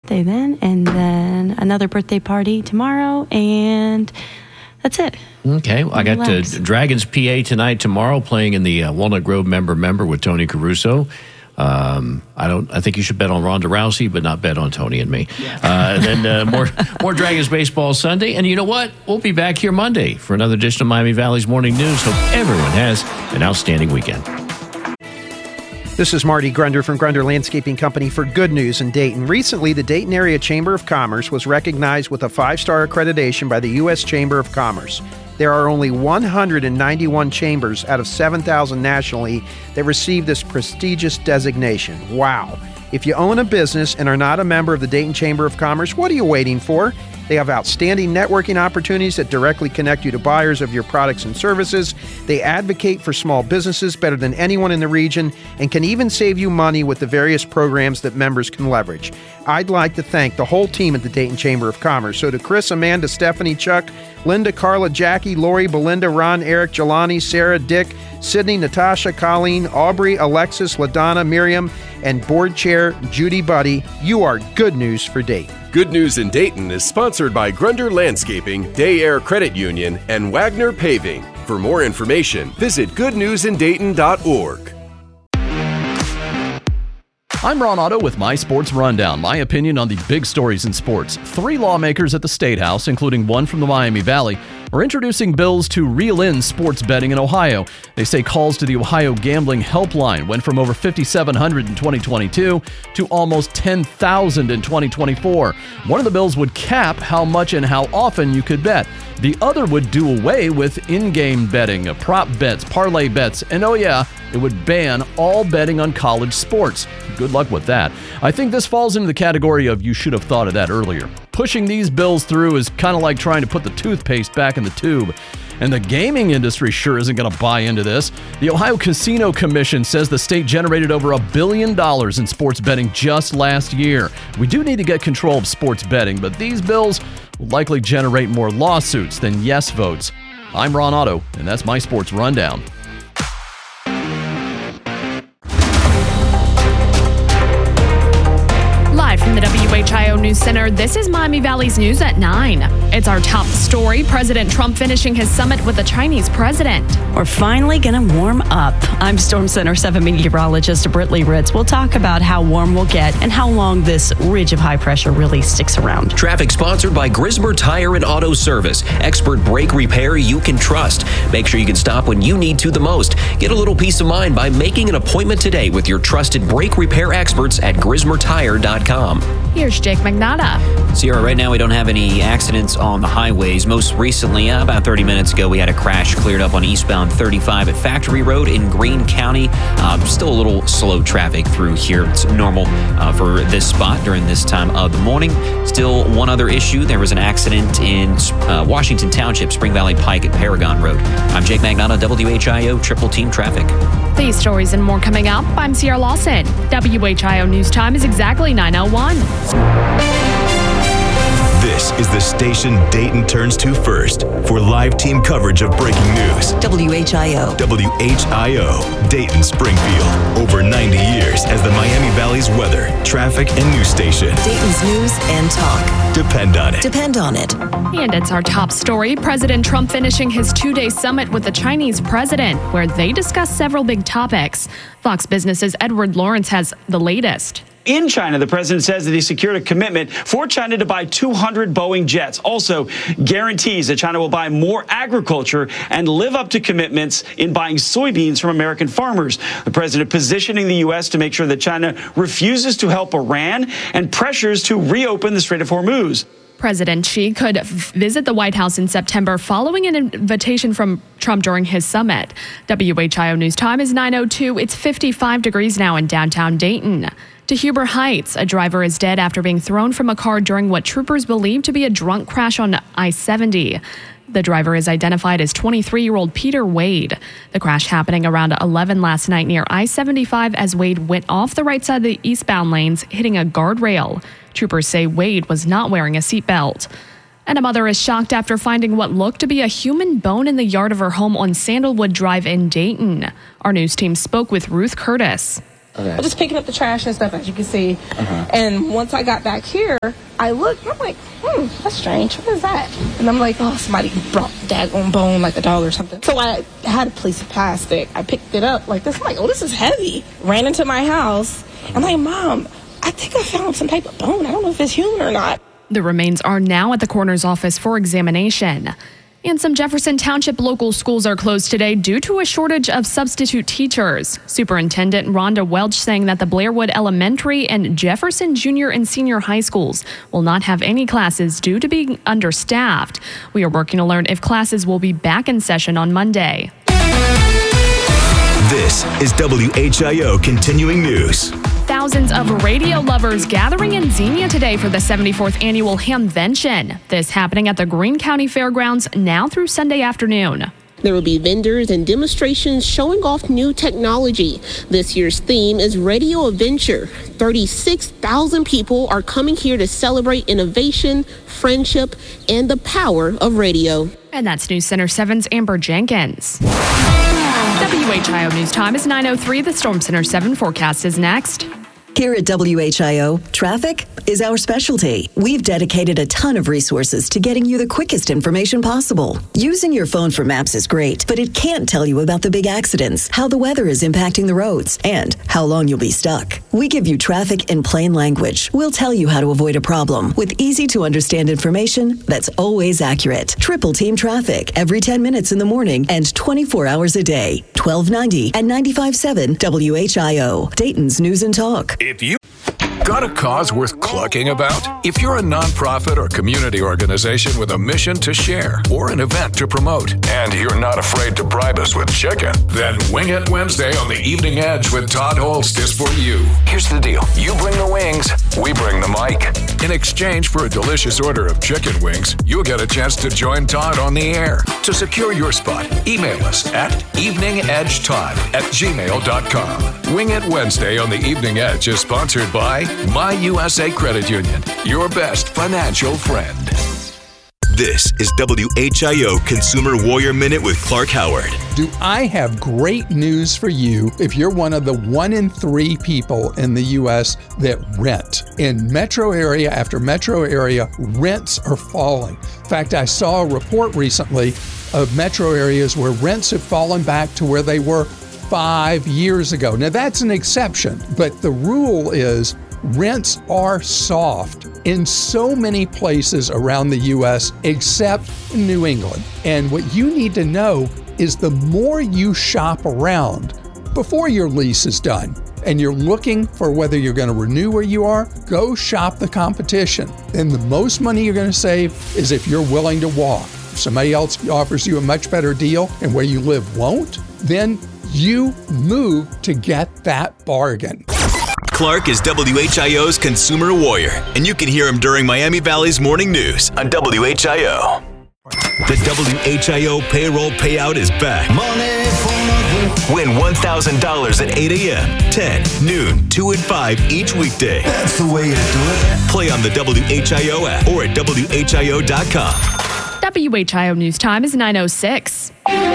birthday then, and then another birthday party tomorrow, and that's it. Okay, well, I got Dragons PA tonight, tomorrow, playing in the Walnut Grove member with Tony Caruso. I think you should bet on Ronda Rousey, but not bet on Tony and me. Yeah. Then more Dragons baseball Sunday. And you know what? We'll be back here Monday for another edition of Miami Valley's Morning News. Hope everyone has an outstanding weekend. This is Marty Grunder from Grunder Landscaping Company for Good News in Dayton. Recently, the Dayton Area Chamber of Commerce was recognized with a 5-star accreditation by the U.S. Chamber of Commerce. There are only 191 chambers out of 7,000 nationally that receive this prestigious designation. Wow. If you own a business and are not a member of the Dayton Chamber of Commerce, what are you waiting for? They have outstanding networking opportunities that directly connect you to buyers of your products and services. They advocate for small businesses better than anyone in the region and can even save you money with the various programs that members can leverage. I'd like to thank the whole team at the Dayton Chamber of Commerce. So to Chris, Amanda, Stephanie, Chuck, Linda, Carla, Jackie, Lori, Belinda, Ron, Eric, Jelani, Sarah, Dick, Sydney, Natasha, Colleen, Aubrey, Alexis, LaDonna, Miriam, and board chair Judy Buddy, you are good news for Dayton. Good News in Dayton is sponsored by Grunder Landscaping, Day Air Credit Union, and Wagner Paving. For more information, visit goodnewsindayton.org. I'm Ron Otto with My Sports Rundown, my opinion on the big stories in sports. 3 lawmakers at the State House, including one from the Miami Valley, are introducing bills to reel in sports betting in Ohio. They say calls to the Ohio Gambling Helpline went from over 5,700 in 2022 to almost 10,000 in 2024. One of the bills would cap how much and how often you could bet. The other would do away with in-game betting, prop bets, parlay bets, and oh yeah, it would ban all betting on college sports. Good luck with that. I think this falls into the category of you should have thought of that earlier. Pushing these bills through is kind of like trying to put the toothpaste back in the tube. And the gaming industry sure isn't going to buy into this. The Ohio Casino Commission says the state generated over $1 billion in sports betting just last year. We do need to get control of sports betting, but these bills will likely generate more lawsuits than yes votes. I'm Ron Otto, and that's my Sports Rundown. Live from the WHIO News Center, this is Miami Valley's News at 9. It's our top story. President Trump finishing his summit with the Chinese president. We're finally going to warm up. I'm Storm Center 7 meteorologist Britley Ritz. We'll talk about how warm we'll get and how long this ridge of high pressure really sticks around. Traffic sponsored by Grismer Tire and Auto Service. Expert brake repair you can trust. Make sure you can stop when you need to the most. Get a little peace of mind by making an appointment today with your trusted brake repair experts at GrismerTire.com. Here's Jake Magnata. Sierra, right now we don't have any accidents on the highways. Most recently, about 30 minutes ago, we had a crash cleared up on eastbound 35 at Factory Road in Greene County. Still a little slow traffic through here. It's normal for this spot during this time of the morning. Still one other issue. There was an accident in Washington Township, Spring Valley Pike at Paragon Road. I'm Jake Magnata, WHIO Triple Team Traffic. These stories and more coming up. I'm Sierra Lawson. WHIO News Time is exactly 9:01. This is the station Dayton turns to first for live team coverage of breaking news. WHIO. WHIO, Dayton Springfield. Over 90 years as the Miami Valley's weather, traffic, and news station. Dayton's news and talk. Depend on it. Depend on it. And it's our top story. President Trump finishing his 2-day summit with the Chinese president, where they discussed several big topics. Fox Business's Edward Lawrence has the latest. In China, the president says that he secured a commitment for China to buy 200 Boeing jets. Also guarantees that China will buy more agriculture and live up to commitments in buying soybeans from American farmers. The president positioning the U.S. to make sure that China refuses to help Iran and pressures to reopen the Strait of Hormuz. President Xi could visit the White House in September following an invitation from Trump during his summit. WHIO News Time is 9:02. It's 55 degrees now in downtown Dayton. To Huber Heights, a driver is dead after being thrown from a car during what troopers believe to be a drunk crash on I-70. The driver is identified as 23-year-old Peter Wade. The crash happening around 11 last night near I-75 as Wade went off the right side of the eastbound lanes, hitting a guardrail. Troopers say Wade was not wearing a seatbelt. And a mother is shocked after finding what looked to be a human bone in the yard of her home on Sandalwood Drive in Dayton. Our news team spoke with Ruth Curtis. Okay. I'm just picking up the trash and stuff, as you can see. And once I got back here, I looked, and I'm like, that's strange. What is that? And I'm like, oh, somebody brought daggone bone, like a dog or something. So I had a piece of plastic. I picked it up like this. I'm like, oh, this is heavy. Ran into my house. I'm like, Mom, I think I found some type of bone. I don't know if it's human or not. The remains are now at the coroner's office for examination. And some Jefferson Township local schools are closed today due to a shortage of substitute teachers. Superintendent Rhonda Welch saying that the Blairwood Elementary and Jefferson Junior and Senior High Schools will not have any classes due to being understaffed. We are working to learn if classes will be back in session on Monday. This is WHIO Continuing News. Thousands of radio lovers gathering in Xenia today for the 74th annual Hamvention. This happening at the Greene County Fairgrounds now through Sunday afternoon. There will be vendors and demonstrations showing off new technology. This year's theme is Radio Adventure. 36,000 people are coming here to celebrate innovation, friendship, and the power of radio. And that's News Center 7's Amber Jenkins. WHIO News Time is 9:03. The Storm Center 7 forecast is next. Here at WHIO, traffic is our specialty. We've dedicated a ton of resources to getting you the quickest information possible. Using your phone for maps is great, but it can't tell you about the big accidents, how the weather is impacting the roads, and how long you'll be stuck. We give you traffic in plain language. We'll tell you how to avoid a problem with easy-to-understand information that's always accurate. Triple Team Traffic every 10 minutes in the morning and 24 hours a day. 1290 and 95.7 WHIO, Dayton's News and Talk. If you got a cause worth clucking about? If you're a nonprofit or community organization with a mission to share or an event to promote, and you're not afraid to bribe us with chicken, then Wing It Wednesday on the Evening Edge with Todd Holst is for you. Here's the deal. You bring the wings, we bring the mic. In exchange for a delicious order of chicken wings, you'll get a chance to join Todd on the air. To secure your spot, email us at eveningedgetodd@gmail.com. Wing It Wednesday on the Evening Edge is sponsored by My USA Credit Union, your best financial friend. This is WHIO Consumer Warrior Minute with Clark Howard. Do I have great news for you if you're one of the 1 in 3 people in the U.S. that rent? In metro area after metro area, rents are falling. In fact, I saw a report recently of metro areas where rents have fallen back to where they were 5 years ago. Now, that's an exception, but the rule is rents are soft in so many places around the U.S. except New England. And what you need to know is the more you shop around before your lease is done and you're looking for whether you're going to renew where you are, go shop the competition. And the most money you're going to save is if you're willing to walk. If somebody else offers you a much better deal and where you live won't, then you move to get that bargain. Clark is WHIO's Consumer Warrior, and you can hear him during Miami Valley's morning news on WHIO. The WHIO payroll payout is back. Win $1,000 at 8 a.m., 10, noon, 2 and 5 each weekday. That's the way you do it. Play on the WHIO app or at WHIO.com. WHIO News Time is 9:06.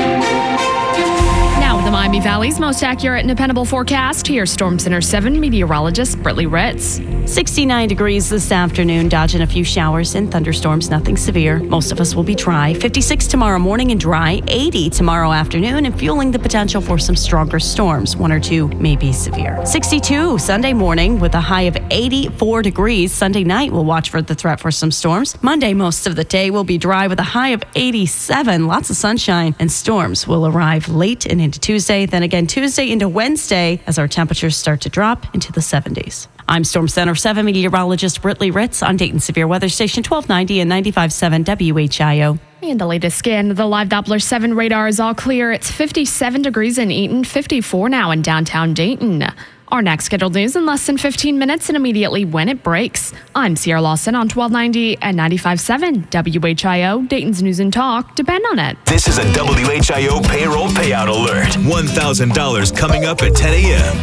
Now with the Miami Valley's most accurate and dependable forecast, here's Storm Center 7 meteorologist Britley Ritz. 69 degrees this afternoon, dodging a few showers and thunderstorms, nothing severe. Most of us will be dry. 56 tomorrow morning and dry. 80 tomorrow afternoon and fueling the potential for some stronger storms. 1 or 2 may be severe. 62 Sunday morning with a high of 84 degrees. Sunday night we'll watch for the threat for some storms. Monday most of the day will be dry with a high of 87. Lots of sunshine and storms will arrive late and into Tuesday. Then again Tuesday into Wednesday as our temperatures start to drop into the 70s. I'm Storm Center 7 meteorologist Britley Ritz on Dayton Severe Weather Station 1290 and 95.7 WHIO. And the latest scan of the live Doppler 7 radar is all clear. It's 57 degrees in Eaton, 54 now in downtown Dayton. Our next scheduled news in less than 15 minutes and immediately when it breaks. I'm Sierra Lawson on 1290 and 95.7 WHIO, Dayton's News and Talk. Depend on it. This is a WHIO payroll payout alert. $1,000 coming up at 10 a.m.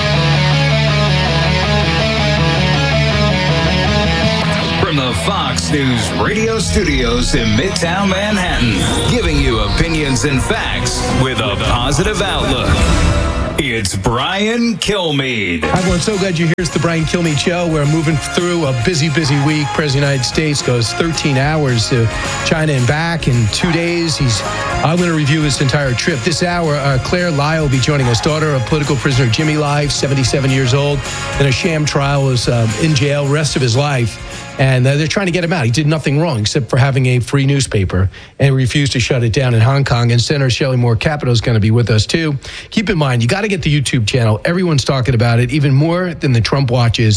From the Fox News radio studios in Midtown Manhattan, giving you opinions and facts with a positive outlook. It's Brian Kilmeade. Hi, everyone. So glad you're here. It's the Brian Kilmeade Show. We're moving through a busy week. President of the United States goes 13 hours to China and back in 2 days. I'm going to review his entire trip. This hour, Claire Lyle will be joining us, daughter of political prisoner Jimmy Lai, 77 years old, in a sham trial, was in jail rest of his life. And they're trying to get him out. He did nothing wrong except for having a free newspaper and refused to shut it down in Hong Kong. And Senator Shelley Moore Capito is going to be with us, too. Keep in mind, you got to get the YouTube channel. Everyone's talking about it, even more than the Trump watches.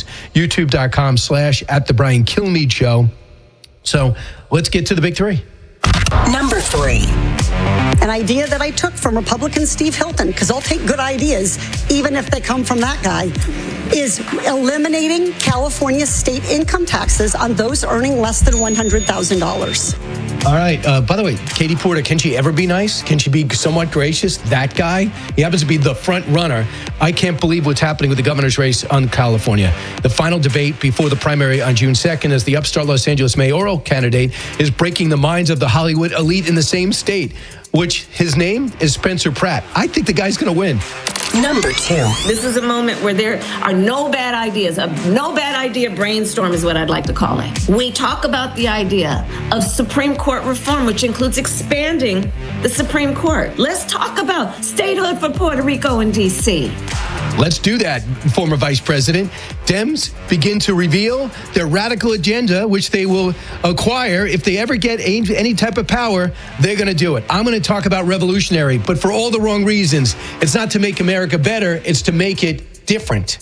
YouTube.com/@TheBrianKilmeade So let's get to the big three. Number 3, an idea that I took from Republican Steve Hilton, because I'll take good ideas, even if they come from that guy, is eliminating California state income taxes on those earning less than $100,000. All right. By the way, Katie Porter, can she ever be nice? Can she be somewhat gracious? That guy, he happens to be the front runner. I can't believe what's happening with the governor's race on California. The final debate before the primary on June 2nd as the upstart Los Angeles mayoral candidate is breaking the minds of the Hollywood elite in the same state, which his name is Spencer Pratt. I think the guy's going to win. Number 2. This is a moment where there are no bad ideas. A no bad idea brainstorm is what I'd like to call it. We talk about the idea of Supreme Court reform, which includes expanding the Supreme Court. Let's talk about statehood for Puerto Rico and D.C. Let's do that, former Vice President. Dems begin to reveal their radical agenda, which they will acquire. If they ever get any type of power, they're going to do it. I'm going to talk about revolutionary, but for all the wrong reasons. It's not to make America better. It's to make it different.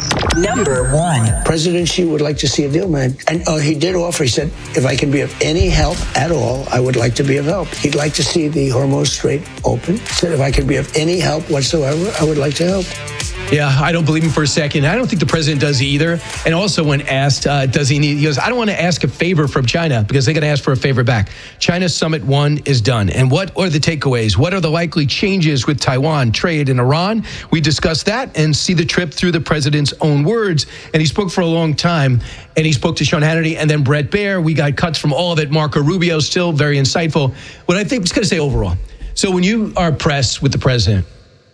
Number 1. President Xi would like to see a deal, man. And he did offer, he said, if I can be of any help at all, I would like to be of help. He'd like to see the Hormuz Strait open. He said, if I can be of any help whatsoever, I would like to help. Yeah, I don't believe him for a second. I don't think the president does either. And also when asked, does he need, he goes, I don't want to ask a favor from China because they're going to ask for a favor back. China Summit 1 is done. And what are the takeaways? What are the likely changes with Taiwan, trade, and Iran? We discussed that and see the trip through the president's own words. And he spoke for a long time. And he spoke to Sean Hannity and then Brett Baer. We got cuts from all of it. Marco Rubio, still very insightful. What I think, I'm just going to say overall. So when you are pressed with the president,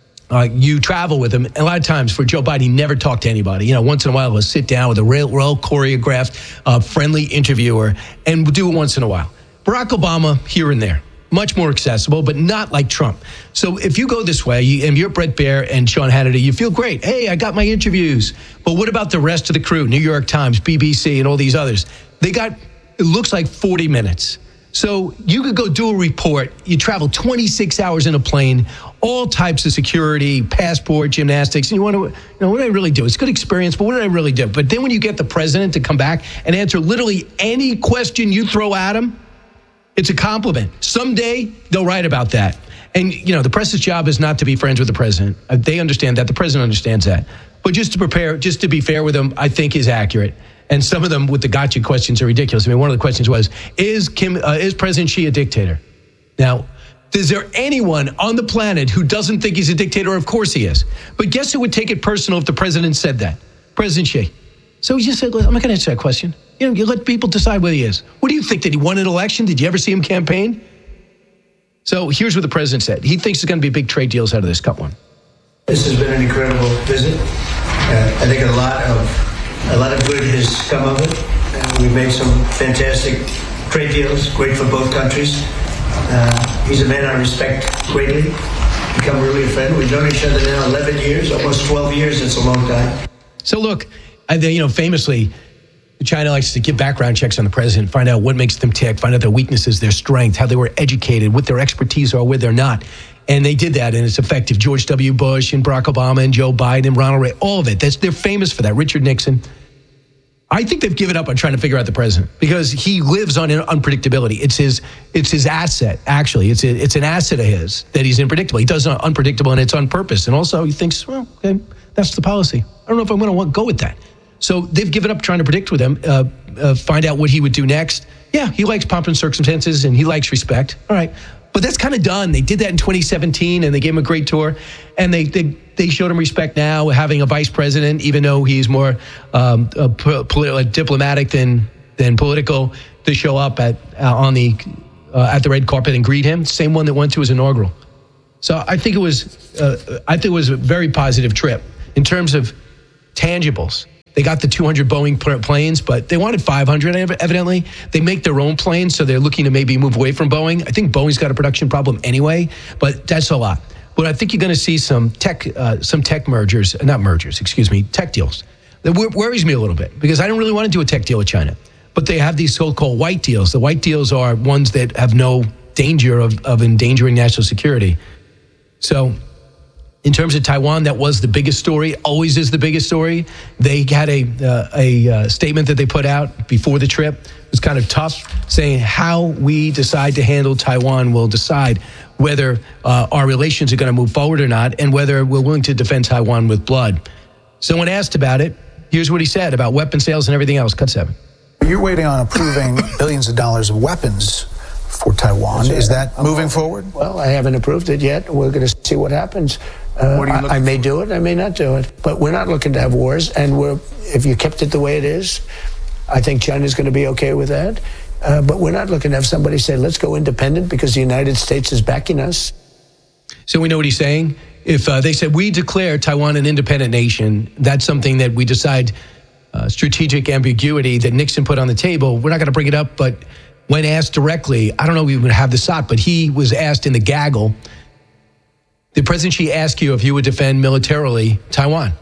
you travel with him. And a lot of times for Joe Biden, he never talked to anybody. You know, once in a while, he'll sit down with a well choreographed, friendly interviewer, and we'll do it once in a while. Barack Obama, here and there, much more accessible, but not like Trump. So if you go this way, and you're Brett Baer and Sean Hannity, you feel great. Hey, I got my interviews. But what about the rest of the crew? New York Times, BBC, and all these others. They got, it looks like 40 minutes. So you could go do a report. You travel 26 hours in a plane, all types of security, passport, gymnastics. And you want to, what did I really do? It's a good experience, but what did I really do? But then when you get the president to come back and answer literally any question you throw at him, it's a compliment. Someday they'll write about that. And, the press's job is not to be friends with the president. They understand that. The president understands that. But just to be fair with them, I think is accurate. And some of them with the gotcha questions are ridiculous. I mean, one of the questions was, is President Xi a dictator? Now, is there anyone on the planet who doesn't think he's a dictator? Of course he is. But guess who would take it personal if the president said that? President Xi. So he just said, I'm not going to answer that question. You let people decide whether he is. What do you think? Did he win an election? Did you ever see him campaign? So here's what the president said. He thinks there's going to be big trade deals out of this. Cut one. This has been an incredible visit. I think a lot of good has come of it. We've made some fantastic trade deals, great for both countries. He's a man I respect greatly, become really a friend. We've known each other now 11 years, almost 12 years. It's a long time. So look, famously, China likes to give background checks on the president, find out what makes them tick, find out their weaknesses, their strength, how they were educated, what their expertise are, where they're not. And they did that, and it's effective. George W. Bush and Barack Obama and Joe Biden and Ronald Reagan, all of it. They're famous for that. Richard Nixon. I think they've given up on trying to figure out the president because he lives on unpredictability. It's his asset, actually. It's an asset of his that he's unpredictable. He does unpredictable, and it's on purpose. And also, he thinks, well, okay, that's the policy. I don't know if I'm going to go with that. So they've given up trying to predict with him, find out what he would do next. Yeah, he likes pomp and circumstances, and he likes respect. All right. But that's kind of done. They did that in 2017, and they gave him a great tour. And they showed him respect now, having a vice president, even though he's more diplomatic than than Politico to show up at the red carpet and greet him. Same one that went to his inaugural. So I think it was a very positive trip in terms of tangibles. They got the 200 Boeing planes, but they wanted 500 evidently. They make their own planes, so they're looking to maybe move away from Boeing. I think Boeing's got a production problem anyway, but that's a lot. But I think you're going to see some tech deals. That worries me a little bit because I don't really want to do a tech deal with China. But they have these so-called white deals. The white deals are ones that have no danger of endangering national security. So in terms of Taiwan, that was the biggest story, always is the biggest story. They had a statement that they put out before the trip. It was kind of tough, saying how we decide to handle Taiwan will decide whether our relations are going to move forward or not, and whether we're willing to defend Taiwan with blood. So when asked about it, here's what he said about weapon sales and everything else. Cut 7. You're waiting on approving billions of dollars of weapons for Taiwan. Is that moving forward? Well, I haven't approved it yet. We're going to see what happens. I may do it, I may not do it. But we're not looking to have wars. And if you kept it the way it is, I think China's going to be okay with that. But we're not looking to have somebody say, let's go independent because the United States is backing us. So we know what he's saying. If they said, we declare Taiwan an independent nation, that's something that we decide strategic ambiguity that Nixon put on the table. We're not going to bring it up, but when asked directly, I don't know if we would have the SOT, but he was asked in the gaggle, did President Xi ask you if you would defend militarily Taiwan?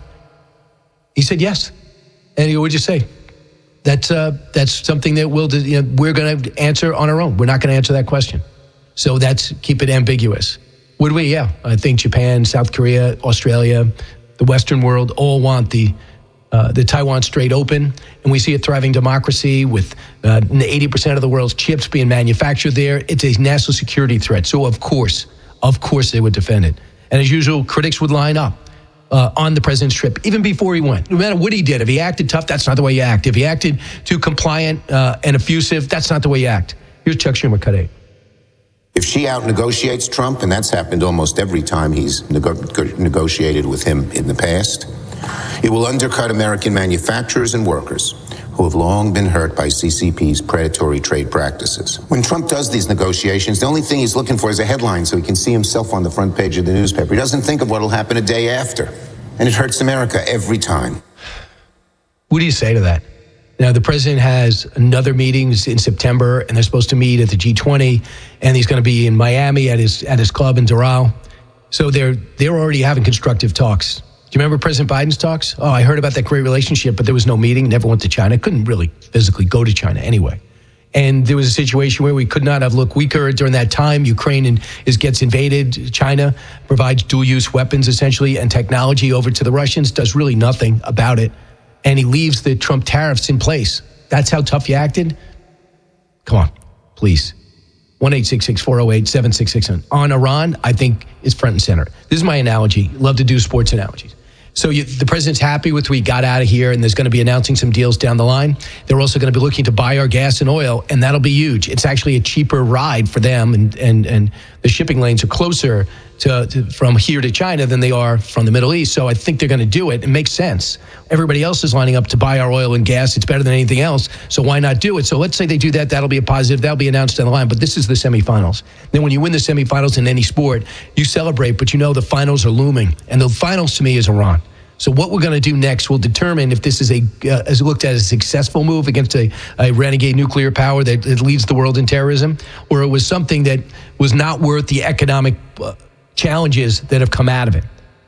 He said yes. And what would you say? That's something that we're going to answer on our own. We're not going to answer that question. So keep it ambiguous. Would we? Yeah. I think Japan, South Korea, Australia, the Western world all want the Taiwan Strait open, and we see a thriving democracy with 80% of the world's chips being manufactured there. It's a national security threat. So of course they would defend it. And as usual, critics would line up on the president's trip, even before he went. No matter what he did, if he acted tough, that's not the way you act. If he acted too compliant and effusive, that's not the way you act. Here's Chuck Schumer, cut 8. If Xi out-negotiates Trump, and that's happened almost every time he's negotiated with him in the past, it will undercut American manufacturers and workers who have long been hurt by CCP's predatory trade practices. When Trump does these negotiations, the only thing he's looking for is a headline so he can see himself on the front page of the newspaper. He doesn't think of what will happen a day after. And it hurts America every time. What do you say to that? Now, the president has another meeting in September, and they're supposed to meet at the G20, and he's going to be in Miami at his club in Doral. So they're already having constructive talks. Do you remember President Biden's talks? Oh, I heard about that great relationship, but there was no meeting, never went to China. Couldn't really physically go to China anyway. And there was a situation where we could not have looked weaker during that time. Ukraine gets invaded. China provides dual-use weapons, essentially, and technology over to the Russians, does really nothing about it. And he leaves the Trump tariffs in place. That's how tough you acted? Come on, please. 1-866-408-7667. On Iran, I think, is front and center. This is my analogy. Love to do sports analogies. So the president's happy with we got out of here, and there's going to be announcing some deals down the line. They're also going to be looking to buy our gas and oil, and that'll be huge. It's actually a cheaper ride for them, and the shipping lanes are closer from here to China than they are from the Middle East. So I think they're going to do it. It makes sense. Everybody else is lining up to buy our oil and gas. It's better than anything else. So why not do it? So let's say they do that. That'll be a positive. That'll be announced down the line. But this is the semifinals. Then when you win the semifinals in any sport, you celebrate, but you know the finals are looming. And the finals to me is Iran. So what we're going to do next will determine if this is as looked at as a successful move against a renegade nuclear power that leads the world in terrorism, or it was something that was not worth the economic challenges that have come out of it.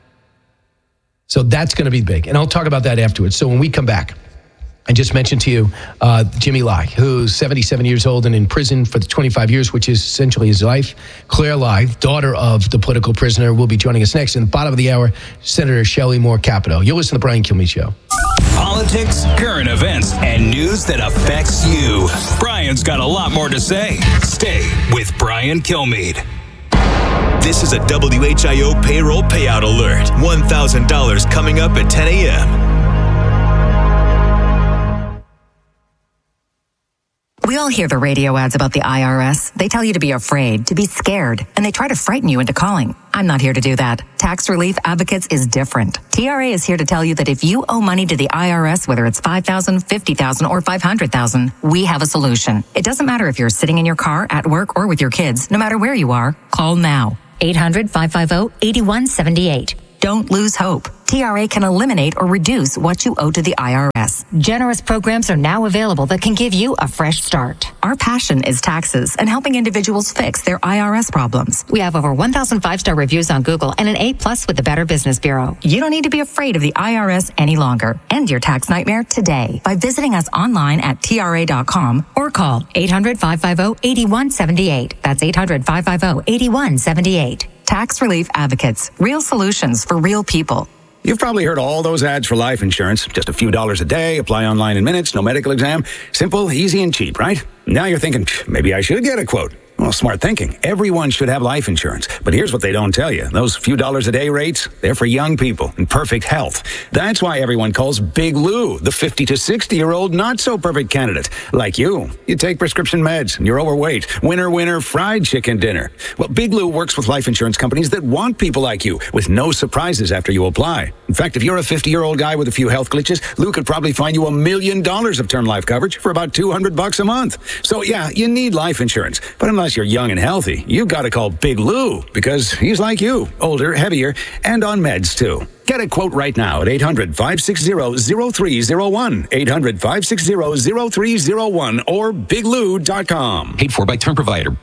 So that's going to be big. And I'll talk about that afterwards. So when we come back, I just mentioned to you Jimmy Lai, who's 77 years old and in prison for 25 years, which is essentially his life. Claire Lai, daughter of the political prisoner, will be joining us next. In the bottom of the hour, Senator Shelley Moore Capito. You'll listen to the Brian Kilmeade Show. Politics, current events, and news that affects you. Brian's got a lot more to say. Stay with Brian Kilmeade. This is a WHIO payroll payout alert. $1,000 coming up at 10 a.m. We all hear the radio ads about the IRS. They tell you to be afraid, to be scared, and they try to frighten you into calling. I'm not here to do that. Tax Relief Advocates is different. TRA is here to tell you that if you owe money to the IRS, whether it's $5,000, $50,000, or $500,000, we have a solution. It doesn't matter if you're sitting in your car, at work, or with your kids. No matter where you are, call now. 800-550-8178. Don't lose hope. TRA can eliminate or reduce what you owe to the IRS. Generous programs are now available that can give you a fresh start. Our passion is taxes and helping individuals fix their IRS problems. We have over 1,000 5-star reviews on Google and an A+ with the Better Business Bureau. You don't need to be afraid of the IRS any longer. End your tax nightmare today by visiting us online at TRA.com or call 800-550-8178. That's 800-550-8178. Tax Relief Advocates. Real solutions for real people. You've probably heard all those ads for life insurance. Just a few dollars a day, apply online in minutes, no medical exam. Simple, easy, and cheap, right? Now you're thinking, maybe I should get a quote. Well, smart thinking. Everyone should have life insurance. But here's what they don't tell you. Those few dollars a day rates, they're for young people in perfect health. That's why everyone calls Big Lou the 50 to 60-year-old not-so-perfect candidate. Like you. You take prescription meds, and you're overweight. Winner, fried chicken dinner. Well, Big Lou works with life insurance companies that want people like you, with no surprises after you apply. In fact, if you're a 50-year-old guy with a few health glitches, Lou could probably find you $1 million of term life coverage for about $200 a month. So, yeah, you need life insurance. But unless you're young and healthy, you've got to call Big Lou, because he's like you, older, heavier, and on meds, too. Get a quote right now at 800-560-0301, 800-560-0301, or biglou.com. Paid for by Term Provider.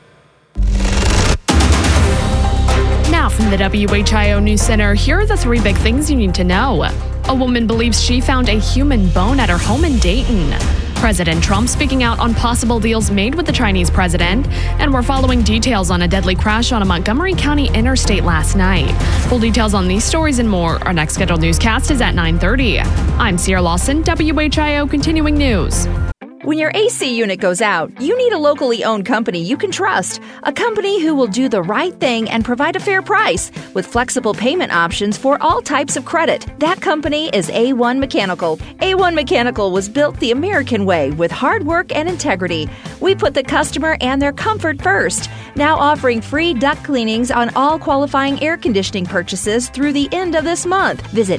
Now from the WHIO News Center, here are the 3 big things you need to know. A woman believes she found a human bone at her home in Dayton. President Trump speaking out on possible deals made with the Chinese president. And we're following details on a deadly crash on a Montgomery County interstate last night. Full details on these stories and more. Our next scheduled newscast is at 9:30. I'm Sierra Lawson, WHIO Continuing News. When your AC unit goes out, you need a locally owned company you can trust. A company who will do the right thing and provide a fair price with flexible payment options for all types of credit. That company is A1 Mechanical. A1 Mechanical was built the American way with hard work and integrity. We put the customer and their comfort first. Now offering free duct cleanings on all qualifying air conditioning purchases through the end of this month. Visit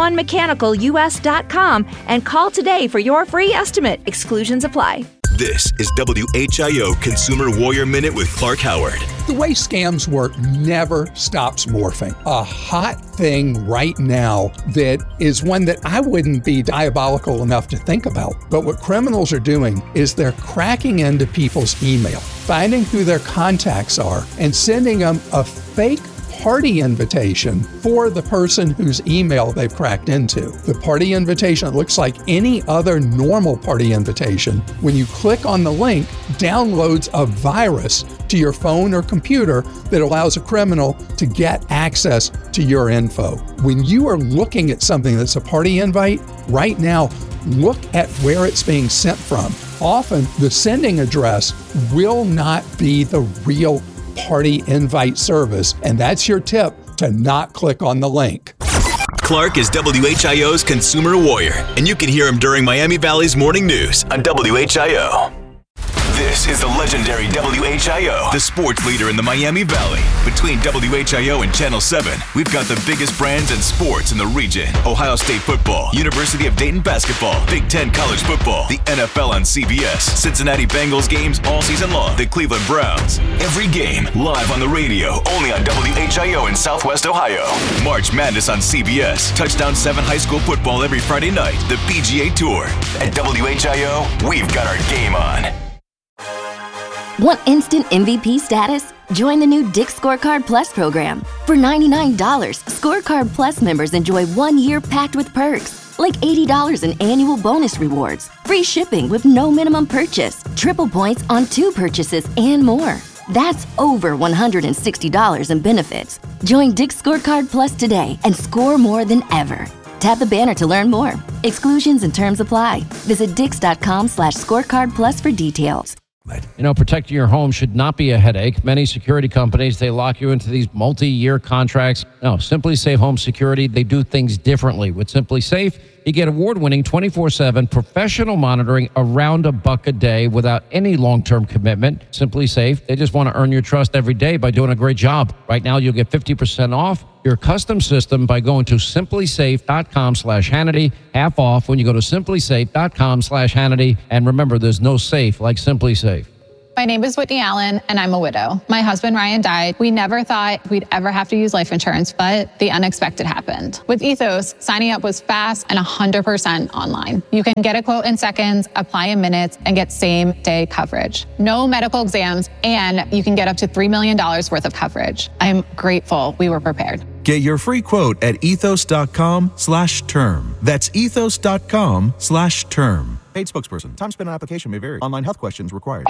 A1MechanicalUS.com and call today for your free estimate. Exclusions apply. This is WHIO Consumer Warrior Minute with Clark Howard. The way scams work never stops morphing. A hot thing right now that is one that I wouldn't be diabolical enough to think about. But what criminals are doing is they're cracking into people's email, finding who their contacts are, and sending them a fake party invitation for the person whose email they've cracked into. The party invitation looks like any other normal party invitation. When you click on the link, downloads a virus to your phone or computer that allows a criminal to get access to your info. When you are looking at something that's a party invite, right now, look at where it's being sent from. Often, the sending address will not be the real party invite service, and that's your tip to not click on the link. Clark is WHIO's Consumer Warrior, and you can hear him during Miami Valley's morning news on WHIO. This is the legendary WHIO, the sports leader in the Miami Valley. Between WHIO and Channel 7, we've got the biggest brands in sports in the region. Ohio State football, University of Dayton basketball, Big Ten college football, the NFL on CBS, Cincinnati Bengals games all season long, the Cleveland Browns. Every game live on the radio, only on WHIO in Southwest Ohio. March Madness on CBS, Touchdown 7 high school football every Friday night, the PGA Tour. At WHIO, we've got our game on. Want instant MVP status? Join the new Dick's Scorecard Plus program. For $99, Scorecard Plus members enjoy 1 year packed with perks, like $80 in annual bonus rewards, free shipping with no minimum purchase, triple points on 2 purchases, and more. That's over $160 in benefits. Join Dick's Scorecard Plus today and score more than ever. Tap the banner to learn more. Exclusions and terms apply. Visit Dix.com/scorecard plus for details. Protecting your home should not be a headache. Many security companies, they lock you into these multi-year contracts. No, Simply Safe Home Security, they do things differently. With Simply Safe, You get award-winning 24/7 professional monitoring around $1 a day without any long-term commitment. Simply Safe, they just want to earn your trust every day by doing a great job. Right now, you'll get 50% off your custom system by going to simplysafe.com/Hannity. Half off when you go to simplysafe.com/Hannity. And remember, there's no safe like Simply Safe. My name is Whitney Allen, and I'm a widow. My husband, Ryan, died. We never thought we'd ever have to use life insurance, but the unexpected happened. With Ethos, signing up was fast and 100% online. You can get a quote in seconds, apply in minutes, and get same-day coverage. No medical exams, and you can get up to $3 million worth of coverage. I'm grateful we were prepared. Get your free quote at ethos.com/term. That's ethos.com/term. Paid spokesperson. Time spent on application may vary. Online health questions required.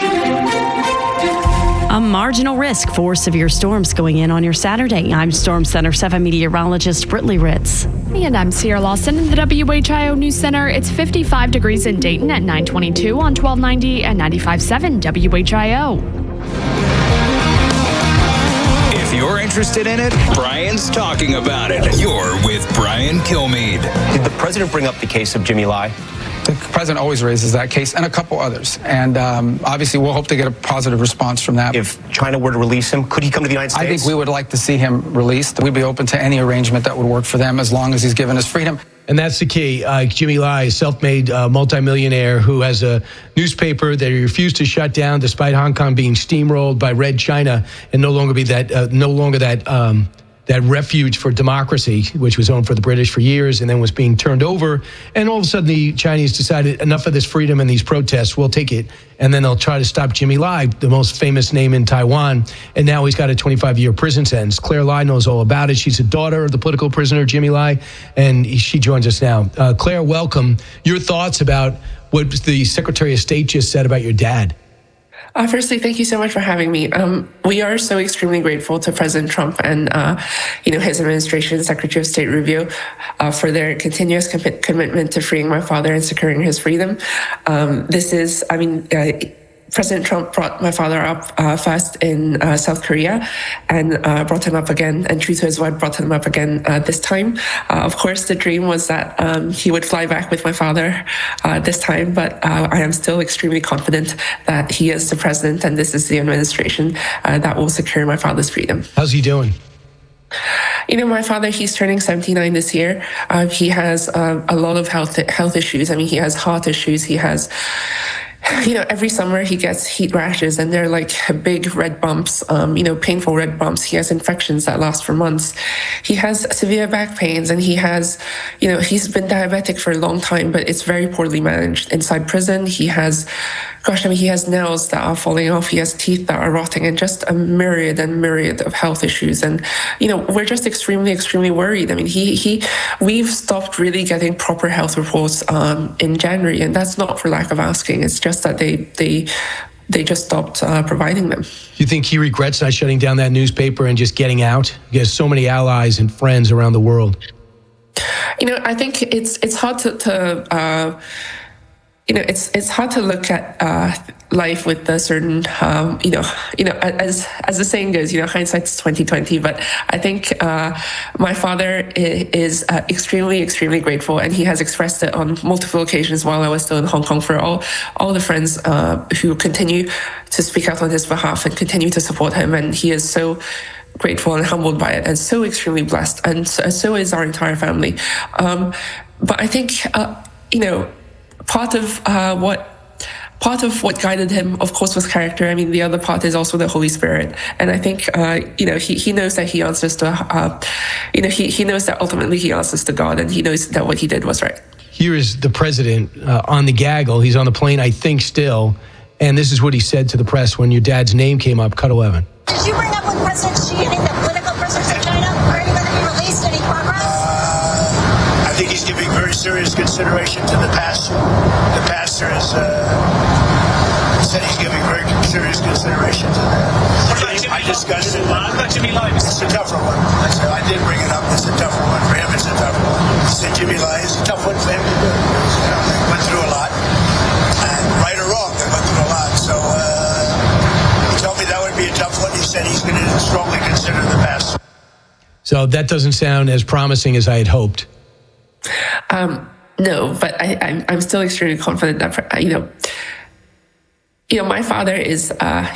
A marginal risk for severe storms going in on your Saturday. I'm Storm Center 7 meteorologist Brittany Ritz. And I'm Sierra Lawson in the WHIO News Center. It's 55 degrees in Dayton at 922 on 1290 and 95.7 WHIO. If you're interested in it, Brian's talking about it. You're with Brian Kilmeade. Did the president bring up the case of Jimmy Lai? The president always raises that case and a couple others. And obviously, we'll hope to get a positive response from that. If China were to release him, could he come to the United States? I think we would like to see him released. We'd be open to any arrangement that would work for them as long as he's given us freedom. And that's the key. Jimmy Lai, self-made multimillionaire who has a newspaper that he refused to shut down despite Hong Kong being steamrolled by Red China and no longer that refuge for democracy, which was owned for the British for years and then was being turned over. And all of a sudden, the Chinese decided enough of this freedom and these protests, we'll take it. And then they'll try to stop Jimmy Lai, the most famous name in Taiwan. And now he's got a 25-year prison sentence. Claire Lai knows all about it. She's a daughter of the political prisoner, Jimmy Lai, and she joins us now. Claire, welcome. Your thoughts about what the Secretary of State just said about your dad? Firstly, thank you so much for having me. We are so extremely grateful to President Trump and, his administration, Secretary of State Rubio, for their continuous commitment to freeing my father and securing his freedom. President Trump brought my father up first in South Korea and brought him up again, and true to his word, brought him up again this time. Of course, the dream was that he would fly back with my father this time, but I am still extremely confident that he is the president and this is the administration that will secure my father's freedom. How's he doing? My father, he's turning 79 this year. He has a lot of health issues. He has heart issues. He has... every summer he gets heat rashes and they're like big red bumps, painful red bumps. He has infections that last for months. He has severe back pains and he has, he's been diabetic for a long time, but it's very poorly managed. Inside prison, he has nails that are falling off. He has teeth that are rotting and just a myriad and myriad of health issues. And, we're just extremely, extremely worried. We've stopped really getting proper health reports in January, and that's not for lack of asking. It's just that they just stopped providing them. Do you think he regrets not shutting down that newspaper and just getting out? He has so many allies and friends around the world. I think it's hard to it's hard to look at life with a certain, as the saying goes, hindsight's 20/20. But I think my father is extremely, extremely grateful, and he has expressed it on multiple occasions while I was still in Hong Kong for all the friends who continue to speak out on his behalf and continue to support him. And he is so grateful and humbled by it, and so extremely blessed, and so is our entire family. But I think, part of what guided him, of course, was character. The other part is also the Holy Spirit. And I think, he knows that he answers to, he knows that ultimately he answers to God, and he knows that what he did was right. Here is the president on the gaggle. He's on the plane, I think, still. And this is what he said to the press when your dad's name came up. Cut 11. Did you bring up with President Xi any of the political prisoners in China? Are any going to be released? Any progress? I think he's giving very serious consideration to the pastor. The pastor has said he's giving very serious consideration to that. I discussed it. It's a tougher one. I did bring it up. It's a tougher one. For him, it's a tougher one. He said Jimmy Lai is a tough one for him to do. They went through a lot. And right or wrong, they went through a lot. So he told me that would be a tough one. He said he's going to strongly consider the pastor. So that doesn't sound as promising as I had hoped. no, but I'm still extremely confident that, my father is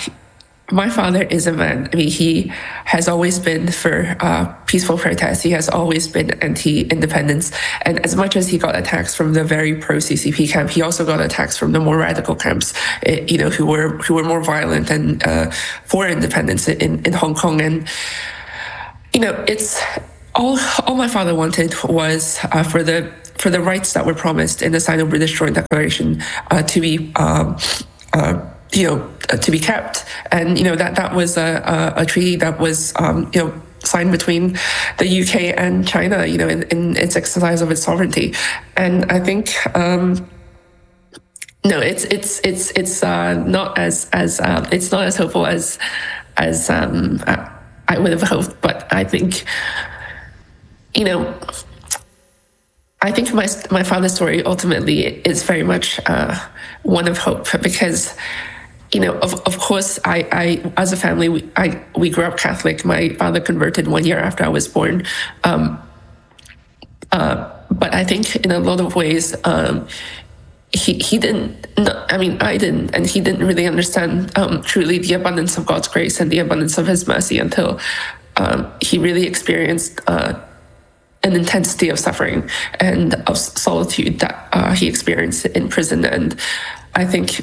a man. I mean, he has always been for peaceful protest. He has always been anti-independence. And as much as he got attacks from the very pro-CCP camp, he also got attacks from the more radical camps, who were more violent and for independence in Hong Kong. And, it's all my father wanted was for the rights that were promised in the Sino-British Joint Declaration to be to be kept. And, that was a treaty that was, signed between the UK and China, in its exercise of its sovereignty. And I think, no, it's not as hopeful as I would have hoped, but I think, I think my father's story ultimately is very much one of hope, because, of course, I as a family, we grew up Catholic. My father converted 1 year after I was born. But I think in a lot of ways, he didn't, I didn't, and he didn't really understand truly the abundance of God's grace and the abundance of his mercy until he really experienced an intensity of suffering and of solitude that he experienced in prison. And I think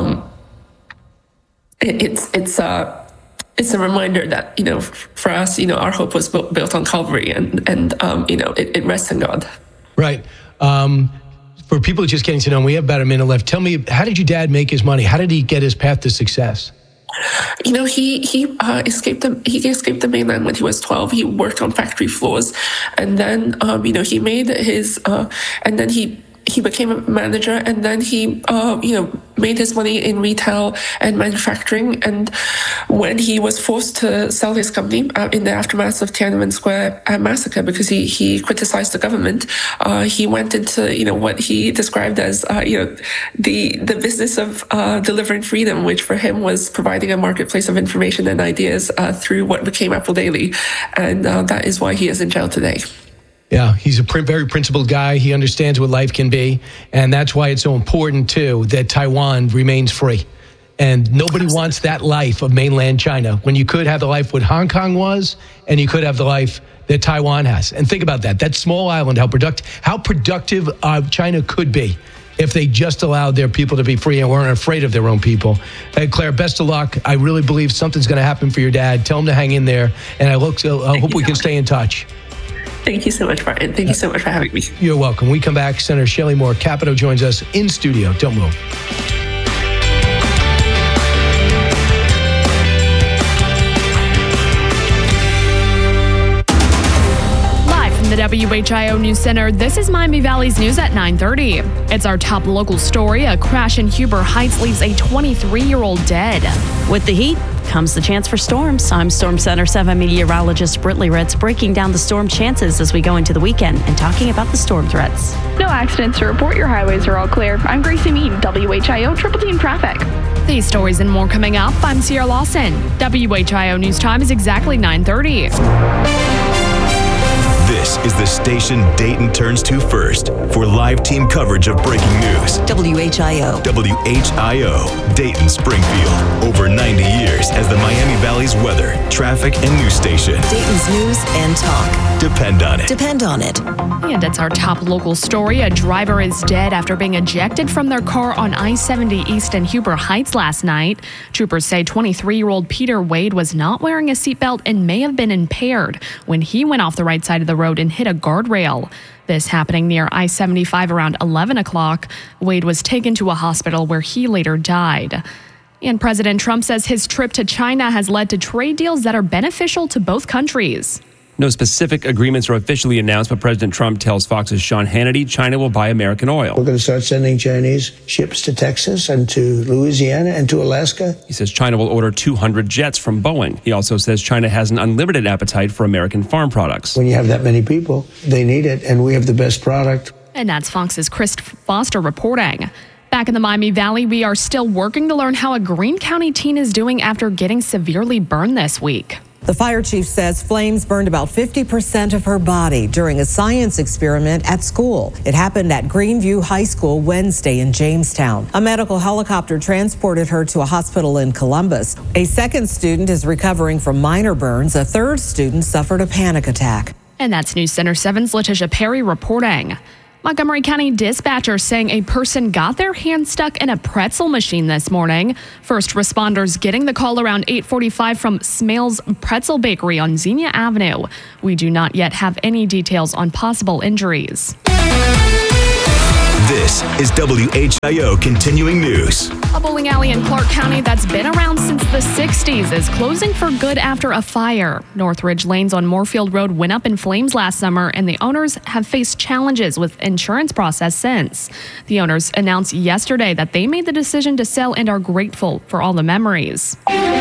it's a reminder that, for us, our hope was built on Calvary, and it rests in God. Right. For people just getting to know him, we have about a minute left. Tell me, how did your dad make his money? How did he get his path to success? He escaped the mainland when he was 12. He worked on factory floors, and then he made his and then he became a manager, and then he made his money in retail and manufacturing. And when he was forced to sell his company in the aftermath of Tiananmen Square massacre, because he criticized the government, he went into what he described as the business of delivering freedom, which for him was providing a marketplace of information and ideas through what became Apple Daily, and that is why he is in jail today. Yeah, he's a very principled guy. He understands what life can be. And that's why it's so important, too, that Taiwan remains free. And nobody wants that life of mainland China, when you could have the life what Hong Kong was, and you could have the life that Taiwan has. And think about that. That small island, how productive China could be if they just allowed their people to be free and weren't afraid of their own people. Hey, Claire, best of luck. I really believe something's going to happen for your dad. Tell him to hang in there. And I hope we can stay in touch. Thank you so much, Brian. Thank you so much for having me. You're welcome. We come back. Senator Shelley Moore Capito joins us in studio. Don't move. Live from the WHIO News Center, this is Miami Valley's News at 9:30. It's our top local story. A crash in Huber Heights leaves a 23-year-old dead. With the heat comes the chance for storms. I'm Storm Center 7 meteorologist Britley Ritz, breaking down the storm chances as we go into the weekend and talking about the storm threats. No accidents to report. Your highways are all clear. I'm Gracie Mead, WHIO Triple Team Traffic. These stories and more coming up. I'm Sierra Lawson. WHIO News Time is exactly 9:30. This is the station Dayton turns to first for live team coverage of breaking news. WHIO. WHIO, Dayton, Springfield. Over 90 years as the Miami Valley's weather, traffic, and news station. Dayton's news and talk. Depend on it. Depend on it. And it's our top local story. A driver is dead after being ejected from their car on I-70 East in Huber Heights last night. Troopers say 23-year-old Peter Wade was not wearing a seatbelt and may have been impaired when he went off the right side of the road and hit a guardrail. This happening near I-75 around 11 o'clock. Wade was taken to a hospital where he later died. And President Trump says his trip to China has led to trade deals that are beneficial to both countries. No specific agreements are officially announced, but President Trump tells Fox's Sean Hannity China will buy American oil. We're going to start sending Chinese ships to Texas and to Louisiana and to Alaska. He says China will order 200 jets from Boeing. He also says China has an unlimited appetite for American farm products. When you have that many people, they need it, and we have the best product. And that's Fox's Chris Foster reporting. Back in the Miami Valley, we are still working to learn how a Greene County teen is doing after getting severely burned this week. The fire chief says flames burned about 50% of her body during a science experiment at school. It happened at Greenview High School Wednesday in Jamestown. A medical helicopter transported her to a hospital in Columbus. A second student is recovering from minor burns. A third student suffered a panic attack. And that's News Center 7's Letitia Perry reporting. Montgomery County dispatchers saying a person got their hand stuck in a pretzel machine this morning. First responders getting the call around 8:45 from Smale's Pretzel Bakery on Xenia Avenue. We do not yet have any details on possible injuries. This is WHIO Continuing News. A bowling alley in Clark County that's been around since the 60s is closing for good after a fire. Northridge Lanes on Moorfield Road went up in flames last summer, and the owners have faced challenges with insurance process since. The owners announced yesterday that they made the decision to sell and are grateful for all the memories.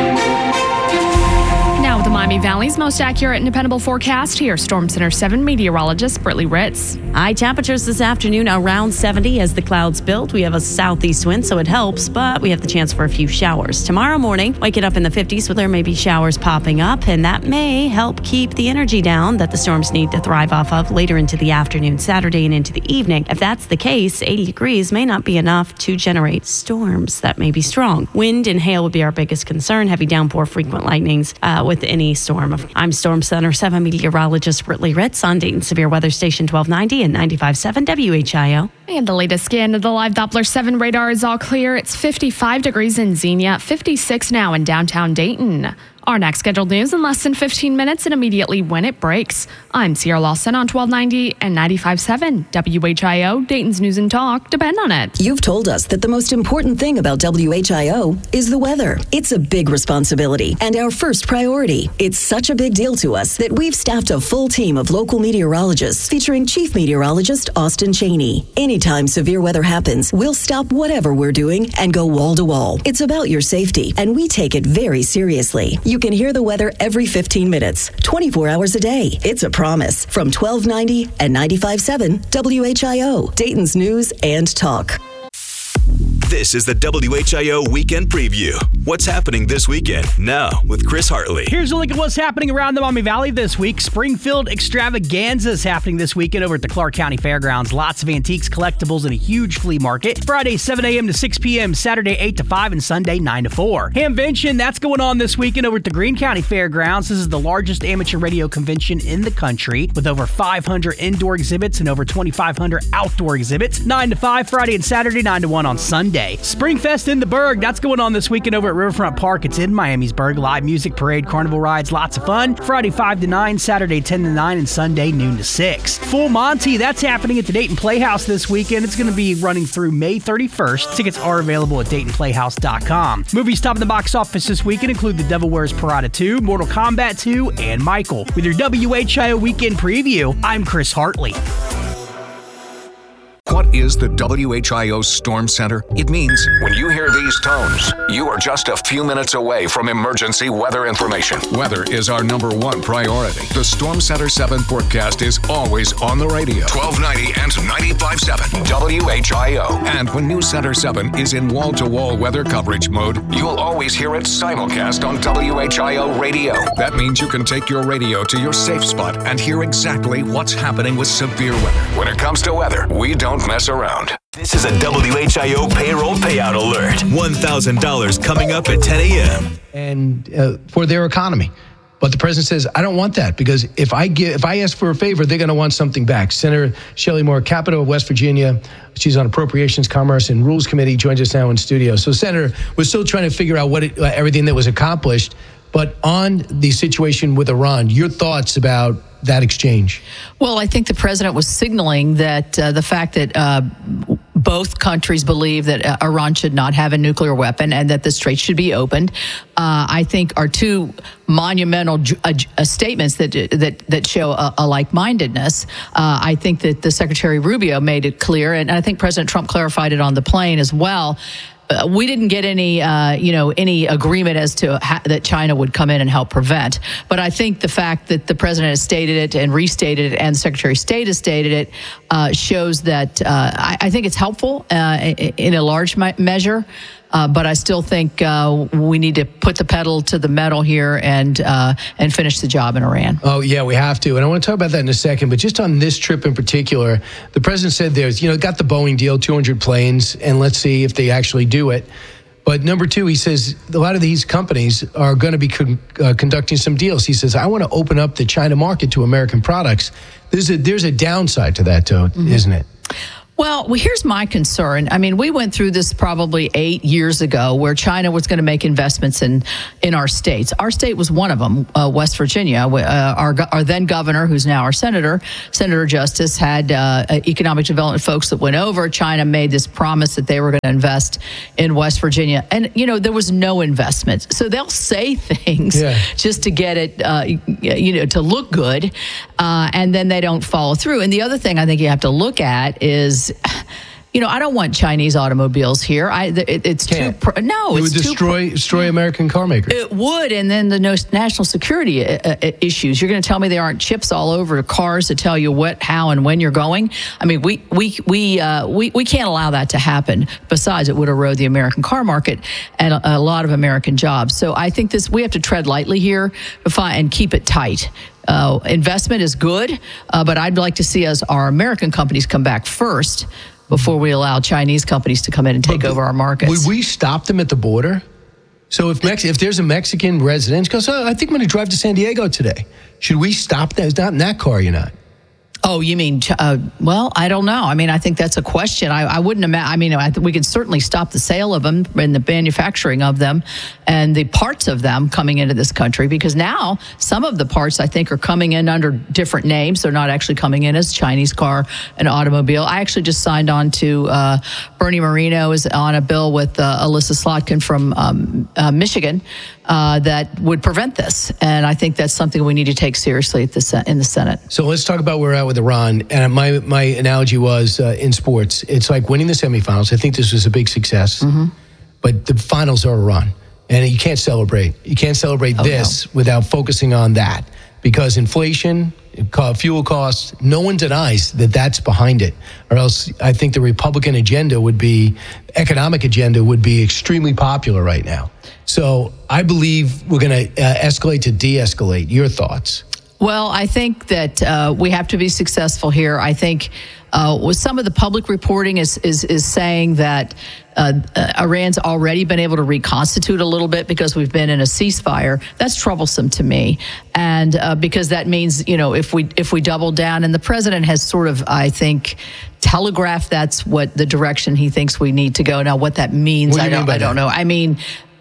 Now with the Miami Valley's most accurate and dependable forecast, here's Storm Center 7 meteorologist Brittany Ritz. High temperatures this afternoon around 70 as the clouds build. We have a southeast wind, so it helps, but we have the chance for a few showers. Tomorrow morning, wake it up in the 50s where there may be showers popping up, and that may help keep the energy down that the storms need to thrive off of later into the afternoon, Saturday and into the evening. If that's the case, 80 degrees may not be enough to generate storms that may be strong. Wind and hail would be our biggest concern. Heavy downpour, frequent lightnings with any storm. I'm Storm Center 7 meteorologist Brittany Ritz on Dayton Severe Weather Station 1290 and 95.7 WHIO. And the latest scan of the live Doppler 7 radar is all clear. It's 55 degrees in Xenia, 56 now in downtown Dayton. Our next scheduled news in less than 15 minutes and immediately when it breaks. I'm Sierra Lawson on 1290 and 95.7 WHIO, Dayton's News and Talk. Depend on it. You've told us that the most important thing about WHIO is the weather. It's a big responsibility and our first priority. It's such a big deal to us that we've staffed a full team of local meteorologists featuring Chief Meteorologist Austin Cheney. Anytime severe weather happens, we'll stop whatever we're doing and go wall to wall. It's about your safety, and we take it very seriously. You can hear the weather every 15 minutes, 24 hours a day. It's a promise from 1290 and 95.7 WHIO, Dayton's News and Talk. This is the WHIO Weekend Preview. What's happening this weekend? Now with Chris Hartley. Here's a look at what's happening around the Miami Valley this week. Springfield Extravaganza is happening this weekend over at the Clark County Fairgrounds. Lots of antiques, collectibles, and a huge flea market. Friday, 7 a.m. to 6 p.m., Saturday, 8 to 5, and Sunday, 9 to 4. Hamvention, that's going on this weekend over at the Greene County Fairgrounds. This is the largest amateur radio convention in the country with over 500 indoor exhibits and over 2,500 outdoor exhibits. 9 to 5 Friday and Saturday, 9 to 1 on Sunday. Springfest in the Berg, that's going on this weekend over at Riverfront Park. It's in Miamisburg. Live music, parade, carnival rides, lots of fun. Friday 5 to 9, Saturday 10 to 9, and Sunday noon to 6. Full Monty, that's happening at the Dayton Playhouse this weekend. It's going to be running through May 31st. Tickets are available at DaytonPlayhouse.com. Movies top of the box office this weekend include The Devil Wears Prada 2, Mortal Kombat 2, and Michael. With your WHIO Weekend Preview, I'm Chris Hartley. What is the WHIO Storm Center? It means when you hear these tones, you are just a few minutes away from emergency weather information. Weather is our number one priority. The Storm Center 7 forecast is always on the radio. 1290 and 95.7 WHIO. And when News Center 7 is in wall-to-wall weather coverage mode, you'll always hear it simulcast on WHIO radio. That means you can take your radio to your safe spot and hear exactly what's happening with severe weather. When it comes to weather, we don't mess around. This is a WHIO payroll payout alert. $1,000 coming up at 10 a.m. And for their economy. But the president says, I don't want that, because if I ask for a favor, they're going to want something back. Senator Shelley Moore Capito of West Virginia, she's on Appropriations, Commerce, and Rules Committee, joins us now in studio. So, Senator, we're still trying to figure out everything that was accomplished. But on the situation with Iran, your thoughts about that exchange? Well, I think the president was signaling that the fact that both countries believe that Iran should not have a nuclear weapon and that the Strait should be opened, I think are two monumental statements that show a like-mindedness. I think that the Secretary Rubio made it clear, and I think President Trump clarified it on the plane as well. We didn't get any agreement as to that China would come in and help prevent. But I think the fact that the president has stated it and restated it, and the Secretary of State has stated it, shows that I think it's helpful in a large measure. But I still think we need to put the pedal to the metal here and finish the job in Iran. Oh, yeah, we have to. And I want to talk about that in a second. But just on this trip in particular, the president said there's, got the Boeing deal, 200 planes, and let's see if they actually do it. But number two, he says a lot of these companies are going to be conducting some deals. He says, I want to open up the China market to American products. There's a downside to that, though, isn't it? Well, here's my concern. I mean, we went through this probably 8 years ago where China was going to make investments in our states. Our state was one of them, West Virginia. Our then governor, who's now our Senator Justice, had economic development folks that went over. China made this promise that they were going to invest in West Virginia. And, there was no investment. So they'll say things just to get it, to look good. And then they don't follow through. And the other thing I think you have to look at is, I don't want Chinese automobiles here. It's too. No, it would destroy American car makers. It would, and then the national security issues. You're going to tell me there aren't chips all over cars to tell you what, how, and when you're going? I mean, we can't allow that to happen. Besides, it would erode the American car market and a lot of American jobs. So I think we have to tread lightly here and keep it tight. Investment is good, but I'd like to see our American companies come back first before we allow Chinese companies to come in and take over our markets. Would we stop them at the border? So if there's a Mexican resident who goes, I think I'm going to drive to San Diego today. Should we stop that? It's not in that car, you're not. Oh, you mean, well, I don't know. I mean, I think that's a question. I wouldn't imagine. I mean, we could certainly stop the sale of them and the manufacturing of them and the parts of them coming into this country, because now some of the parts, I think, are coming in under different names. They're not actually coming in as Chinese car and automobile. I actually just signed on to Bernie Moreno is on a bill with Alyssa Slotkin from Michigan that would prevent this. And I think that's something we need to take seriously in the Senate. So let's talk about where we're at with Iran. And my analogy was in sports. It's like winning the semifinals. I think this was a big success. Mm-hmm. But the finals are Iran. And you can't celebrate. You can't celebrate without focusing on that. Because inflation, fuel costs, no one denies that that's behind it. Or else I think the Republican economic agenda would be extremely popular right now. So I believe we're going to escalate to de-escalate. Your thoughts? Well, I think that we have to be successful here. I think with some of the public reporting is saying that Iran's already been able to reconstitute a little bit because we've been in a ceasefire. That's troublesome to me, and because that means if we double down, and the president has sort of, I think, telegraphed that's what the direction he thinks we need to go. Now, what that means, I don't know. I mean,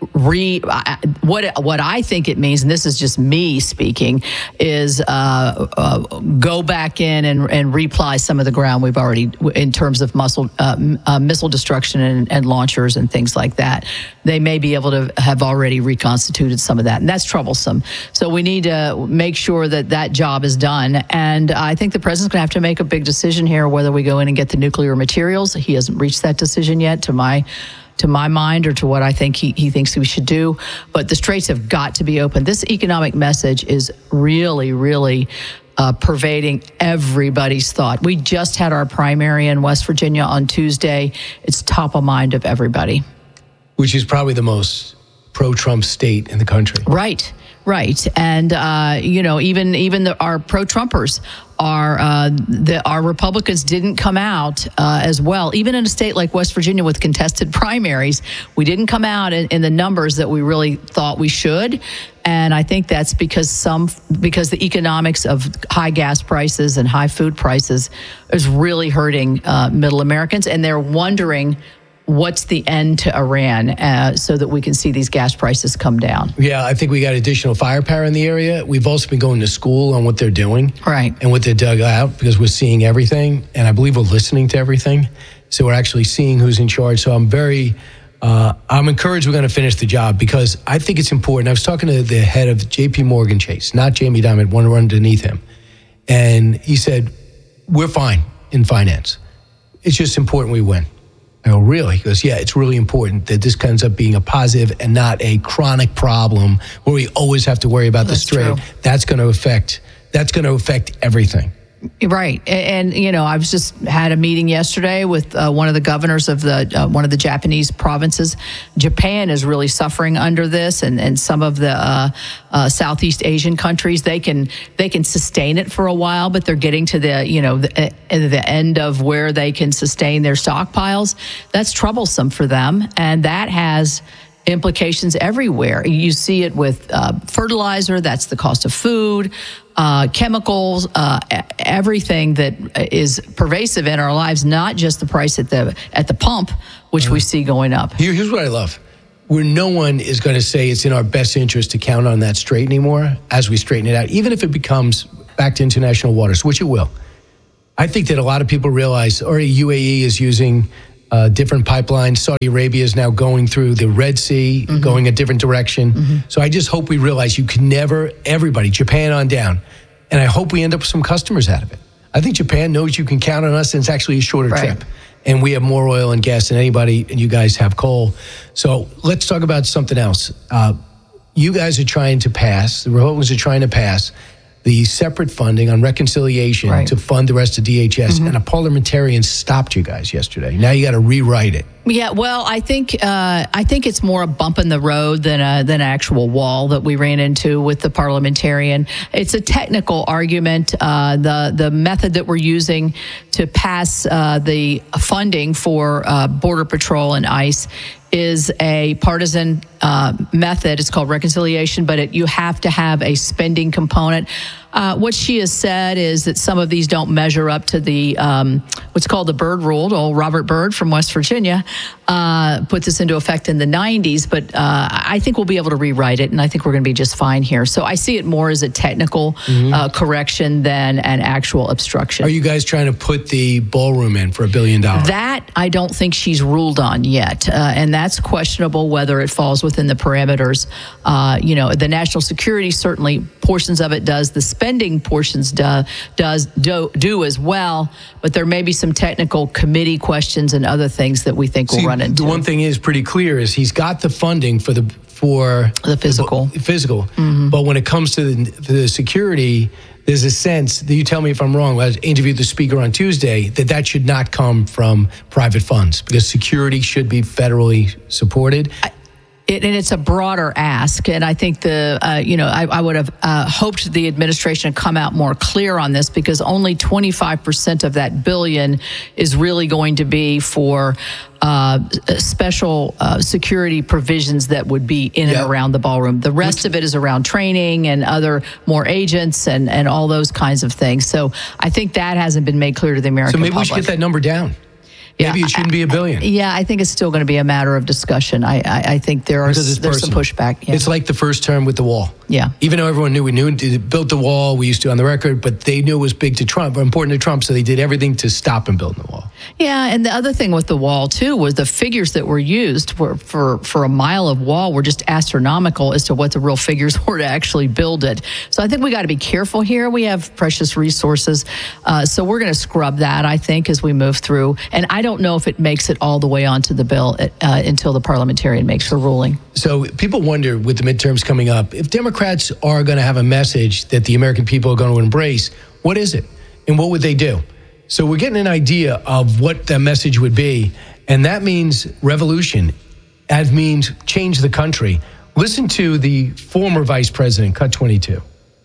what I think it means, and this is just me speaking, is go back in and reapply some of the ground we've already, in terms of missile destruction and launchers and things like that. They may be able to have already reconstituted some of that, and that's troublesome. So we need to make sure that job is done. And I think the president's going to have to make a big decision here, whether we go in and get the nuclear materials. He hasn't reached that decision yet, to my mind, or to what I think he thinks we should do. But the straits have got to be open. This economic message is really, really pervading everybody's thought. We just had our primary in West Virginia on Tuesday. It's top of mind of everybody. Which is probably the most pro-Trump state in the country. Right. And, even our pro-Trumpers our Republicans didn't come out as well. Even in a state like West Virginia with contested primaries, we didn't come out in the numbers that we really thought we should. And I think that's because the economics of high gas prices and high food prices is really hurting middle Americans. And they're wondering, what's the end to Iran so that we can see these gas prices come down? Yeah, I think we got additional firepower in the area. We've also been going to school on what they're doing. Right. And what they dug out, because we're seeing everything. And I believe we're listening to everything. So we're actually seeing who's in charge. So I'm encouraged we're going to finish the job, because I think it's important. I was talking to the head of JP Morgan Chase, not Jamie Dimon, one underneath him. And he said, we're fine in finance. It's just important we win. I go, really? He goes, yeah, it's really important that this ends up being a positive and not a chronic problem where we always have to worry about the strait. That's going to affect everything. Right. And, I've just had a meeting yesterday with one of the governors of one of the Japanese provinces. Japan is really suffering under this, and some of the Southeast Asian countries, they can sustain it for a while, but they're getting to the end of where they can sustain their stockpiles. That's troublesome for them, and that has implications everywhere. You see it with fertilizer, that's the cost of food, chemicals, everything that is pervasive in our lives, not just the price at the pump, which we see going up. Here's what I love. Where no one is going to say it's in our best interest to count on that strait anymore as we straighten it out, even if it becomes back to international waters, which it will. I think that a lot of people realize already UAE is using different pipelines. Saudi Arabia is now going through the Red Sea, going a different direction. So I just hope we realize you can never, everybody, Japan on down, and I hope we end up with some customers out of it. I think Japan knows you can count on us, and it's actually a shorter trip. And we have more oil and gas than anybody, and you guys have coal. So let's talk about something else. You guys are trying to pass, the Republicans are trying to pass the separate funding on reconciliation to fund the rest of DHS, and a parliamentarian stopped you guys yesterday. Now you got to rewrite it. Yeah, well, I think it's more a bump in the road than an actual wall that we ran into with the parliamentarian. It's a technical argument. The method that we're using to pass the funding for Border Patrol and ICE is a partisan method. It's called reconciliation, but you have to have a spending component. What she has said is that some of these don't measure up to the what's called the Byrd Rule. Old Robert Byrd from West Virginia put this into effect in the 90s, but I think we'll be able to rewrite it, and I think we're going to be just fine here. So I see it more as a technical correction than an actual obstruction. Are you guys trying to put the ballroom in for $1 billion? That I don't think she's ruled on yet, and that's questionable whether it falls within the parameters. The national security, certainly portions of it does. The spending portions do as well, but there may be some technical committee questions and other things that we think we'll run into. The one thing is pretty clear is he's got the funding for the physical. But when it comes to the security, there's a sense that, you tell me if I'm wrong, I interviewed the speaker on Tuesday, that should not come from private funds because security should be federally supported. And it's a broader ask, and I think I would have hoped the administration had come out more clear on this, because only 25% of that $1 billion is really going to be for special security provisions that would be in and around the ballroom. The rest of it is around training and other more agents and all those kinds of things. So I think that hasn't been made clear to the American public. So maybe we should get that number down. Maybe it shouldn't be $1 billion. Yeah, I think it's still going to be a matter of discussion. I think there's some pushback. Yeah. It's like the first term with the wall. Yeah. Even though everyone knew it built the wall, we used to on the record, but they knew it was big to Trump, or important to Trump, so they did everything to stop him building the wall. Yeah, and the other thing with the wall, too, was the figures that were used for a mile of wall were just astronomical as to what the real figures were to actually build it. So I think we got to be careful here. We have precious resources, so we're going to scrub that, I think, as we move through. And I don't know if it makes it all the way onto the bill until the parliamentarian makes her ruling. So people wonder, with the midterms coming up, if Democrats are going to have a message that the American people are going to embrace, what is it? And what would they do? So we're getting an idea of what that message would be. And that means revolution. That means change the country. Listen to the former vice president, cut 22.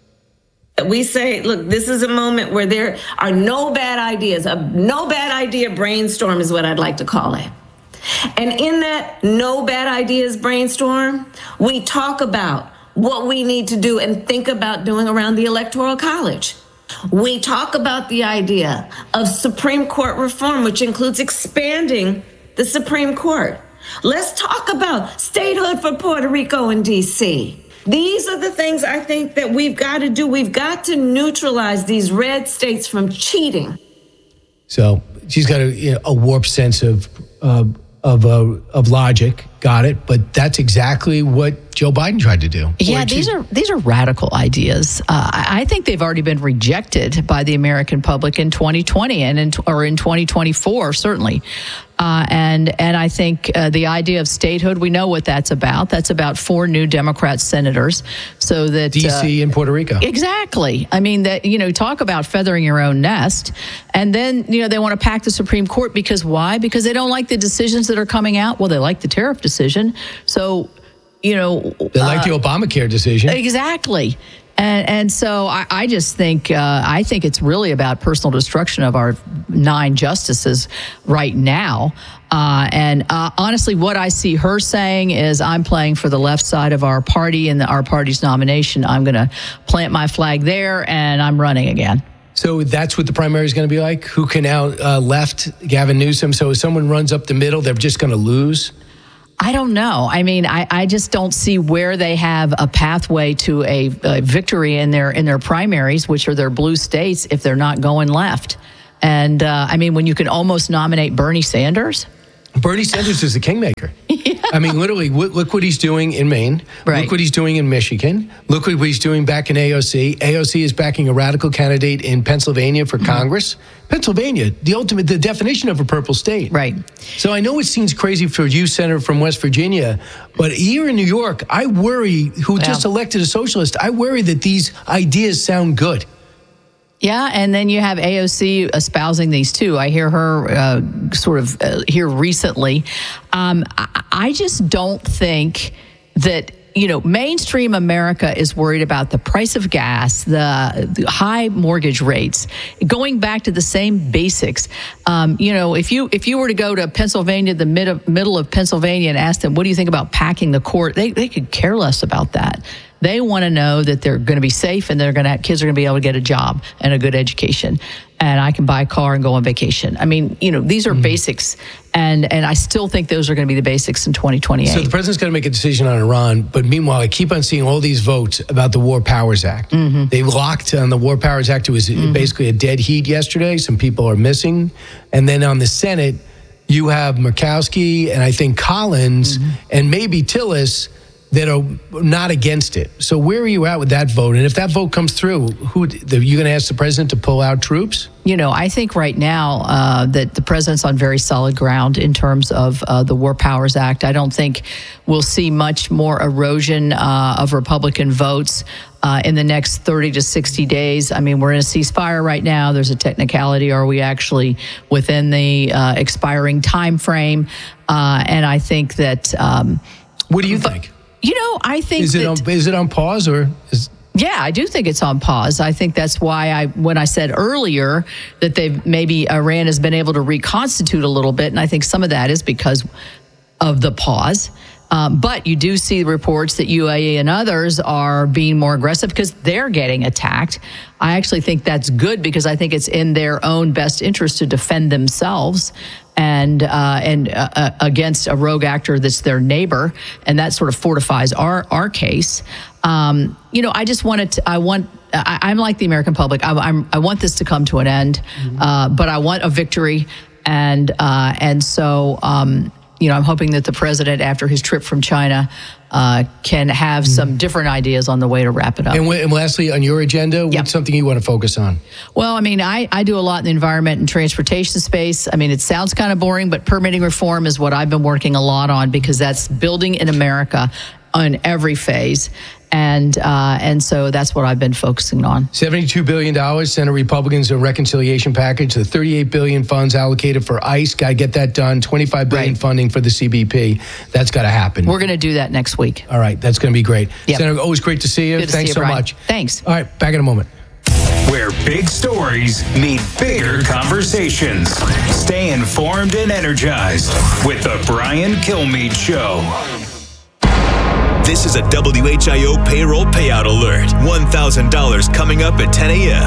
We say, look, this is a moment where there are no bad ideas. A no bad idea brainstorm is what I'd like to call it. And in that no bad ideas brainstorm, we talk about what we need to do and think about doing around the Electoral College. We talk about the idea of Supreme Court reform, which includes expanding the Supreme Court. Let's talk about statehood for Puerto Rico and D.C. These are the things I think that we've got to do. We've got to neutralize these red states from cheating. So she's got a warped sense of logic. Got it. But that's exactly what Joe Biden tried to do. Yeah, these are radical ideas. I think they've already been rejected by the American public in 2020 and in 2024, certainly. And I think the idea of statehood, we know what that's about. That's about 4 new Democrat senators, so that D.C. and Puerto Rico. Exactly. I mean, that talk about feathering your own nest, and then they want to pack the Supreme Court because why? Because they don't like the decisions that are coming out. Well, they like the tariff decision, so they like the Obamacare decision. Exactly. And so I just think I think it's really about personal destruction of our 9 justices right now. And honestly, what I see her saying is, I'm playing for the left side of our party and our party's nomination. I'm going to plant my flag there, and I'm running again. So that's what the primary is going to be like? Who can out-left Gavin Newsom? So if someone runs up the middle, they're just going to lose? I don't know. I mean, I just don't see where they have a pathway to a victory in their primaries, which are their blue states, if they're not going left. And I mean, when you can almost nominate Bernie Sanders. Bernie Sanders is the kingmaker. Yeah. I mean, literally, look what he's doing in Maine. Right. Look what he's doing in Michigan. Look what he's doing back in AOC. AOC is backing a radical candidate in Pennsylvania for Congress. Pennsylvania, the definition of a purple state. Right. So I know it seems crazy for you, Senator from West Virginia, but here in New York, I worry, who just elected a socialist, I worry that these ideas sound good. Yeah, and then you have AOC espousing these too. I hear her here recently. I just don't think that, mainstream America is worried about the price of gas, the high mortgage rates, going back to the same basics. If you were to go to Pennsylvania, the middle of Pennsylvania, and ask them, what do you think about packing the court? They could care less about that. They want to know that they're going to be safe and kids are going to be able to get a job and a good education. And I can buy a car and go on vacation. I mean, these are basics. And I still think those are going to be the basics in 2028. So the president's got to make a decision on Iran. But meanwhile, I keep on seeing all these votes about the War Powers Act. Mm-hmm. They locked on the War Powers Act. It was basically a dead heat yesterday. Some people are missing. And then on the Senate, you have Murkowski and I think Collins and maybe Tillis that are not against it. So where are you at with that vote? And if that vote comes through, are you going to ask the president to pull out troops? I think right now that the president's on very solid ground in terms of the War Powers Act. I don't think we'll see much more erosion of Republican votes in the next 30 to 60 days. I mean, we're in a ceasefire right now. There's a technicality. Are we actually within the expiring time frame? And I think that... what do you think? I think is it on pause or is? Yeah, I do think it's on pause. I think that's why when I said earlier that maybe Iran has been able to reconstitute a little bit, and I think some of that is because of the pause. But you do see reports that UAE and others are being more aggressive because they're getting attacked. I actually think that's good because I think it's in their own best interest to defend themselves and against a rogue actor that's their neighbor, and that sort of fortifies our case. I'm like the American public. I want this to come to an end, but I want a victory, and so. I'm hoping that the president, after his trip from China, can have some different ideas on the way to wrap it up. And lastly, on your agenda, what's something you want to focus on? Well, I mean, I do a lot in the environment and transportation space. I mean, it sounds kind of boring, but permitting reform is what I've been working a lot on because that's building in America on every phase. And so that's what I've been focusing on. $72 billion, Senate Republicans a reconciliation package. The $38 billion funds allocated for ICE, got to get that done. $25 billion funding for the CBP. That's got to happen. We're going to do that next week. All right, that's going to be great. Yep. Senator, always great to see you. Good to Thanks see you, so Brian. much. Thanks. All right, back in a moment. Where big stories meet bigger conversations. Stay informed and energized with the Brian Kilmeade Show. This is a WHIO payroll payout alert. $1,000 coming up at 10 a.m.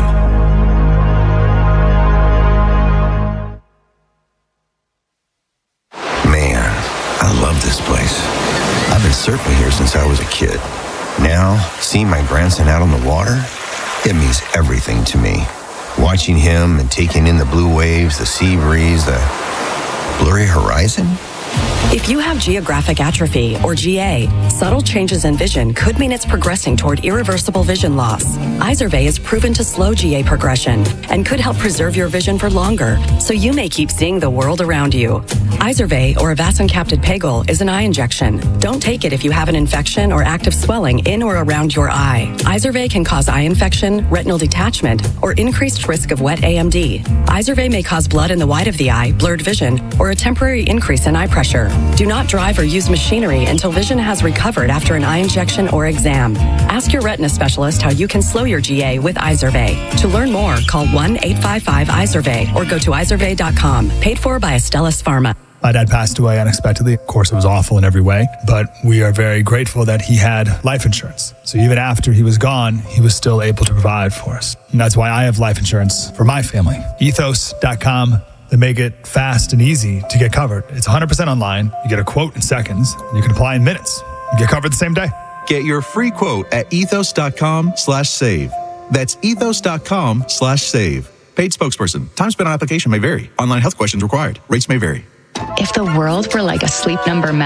Man, I love this place. I've been surfing here since I was a kid. Now, seeing my grandson out on the water, it means everything to me. Watching him and taking in the blue waves, the sea breeze, the blurry horizon, If you have geographic atrophy, or GA, subtle changes in vision could mean it's progressing toward irreversible vision loss. Izervay is proven to slow GA progression and could help preserve your vision for longer, so you may keep seeing the world around you. Izervay, or avacincaptad pegol, is an eye injection. Don't take it if you have an infection or active swelling in or around your eye. Izervay can cause eye infection, retinal detachment, or increased risk of wet AMD. Izervay may cause blood in the white of the eye, blurred vision, or a temporary increase in eye pressure. Do not drive or use machinery until vision has recovered after an eye injection or exam. Ask your retina specialist how you can slow your GA with Izervay. To learn more, call 1-855-IZERVAY or go to izervay.com. Paid for by Astellas Pharma. My dad passed away unexpectedly. Of course, it was awful in every way, but we are very grateful that he had life insurance. So even after he was gone, he was still able to provide for us. And that's why I have life insurance for my family. Ethos.com. They make it fast and easy to get covered. It's 100% online. You get a quote in seconds. You can apply in minutes. You get covered the same day. Get your free quote at ethos.com/save. That's ethos.com/save. Paid spokesperson. Time spent on application may vary. Online health questions required. Rates may vary. If the world were like a Sleep Number